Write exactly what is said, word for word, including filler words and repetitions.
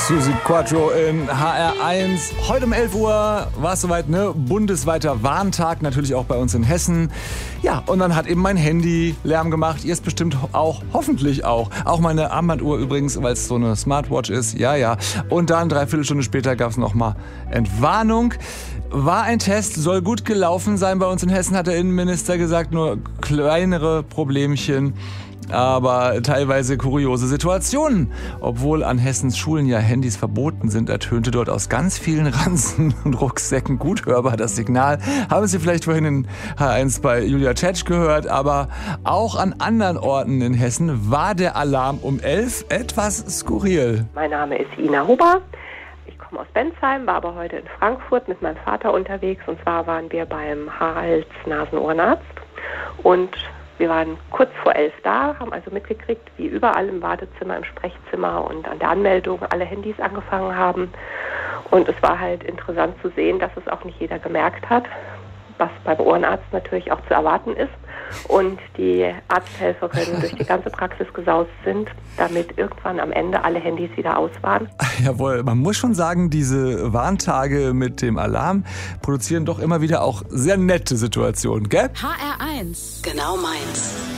Susi Quattro in H R eins. Heute um elf Uhr war es soweit, ne? Bundesweiter Warntag, natürlich auch bei uns in Hessen. Ja, und dann hat eben mein Handy Lärm gemacht. Ihr es bestimmt auch, hoffentlich auch. Auch meine Armbanduhr übrigens, weil es so eine Smartwatch ist. Ja, ja. Und dann, dreiviertel Stunde später, gab es nochmal Entwarnung. War ein Test, soll gut gelaufen sein. Bei uns in Hessen hat der Innenminister gesagt, nur kleinere Problemchen. Aber teilweise kuriose Situationen. Obwohl an Hessens Schulen ja Handys verboten sind, ertönte dort aus ganz vielen Ranzen und Rucksäcken gut hörbar das Signal. Haben Sie vielleicht vorhin in H eins bei Julia Tschetsch gehört, aber auch an anderen Orten in Hessen war der Alarm um elf etwas skurril. Mein Name ist Ina Huber. Ich komme aus Bensheim, war aber heute in Frankfurt mit meinem Vater unterwegs. Und zwar waren wir beim Hals-Nasen-Ohrenarzt und wir waren kurz vor elf da, haben also mitgekriegt, wie überall im Wartezimmer, im Sprechzimmer und an der Anmeldung alle Handys angefangen haben. Und es war halt interessant zu sehen, dass es auch nicht jeder gemerkt hat, was beim Ohrenarzt natürlich auch zu erwarten ist. Und die Arzthelferinnen durch die ganze Praxis gesaust sind, damit irgendwann am Ende alle Handys wieder aus waren. Jawohl, man muss schon sagen, diese Warntage mit dem Alarm produzieren doch immer wieder auch sehr nette Situationen, gell? H R eins. Genau meins.